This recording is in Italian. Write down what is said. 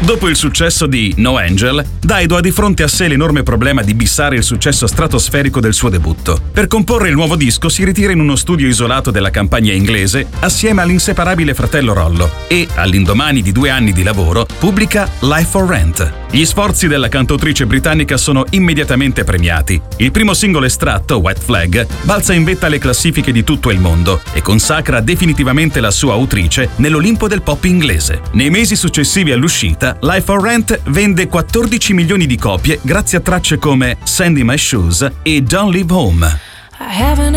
Dopo il successo di No Angel, Dido ha di fronte a sé l'enorme problema di bissare il successo stratosferico del suo debutto. Per comporre il nuovo disco si ritira in uno studio isolato della campagna inglese assieme all'inseparabile fratello Rollo e, all'indomani di 2 anni di lavoro, pubblica Life for Rent. Gli sforzi della cantautrice britannica sono immediatamente premiati. Il primo singolo estratto, Wet Flag, balza in vetta alle classifiche di tutto il mondo e consacra definitivamente la sua autrice nell'Olimpo del pop inglese. Nei mesi successivi all'uscita, Life for Rent vende 14 milioni di copie grazie a tracce come Sand in My Shoes e Don't Leave Home.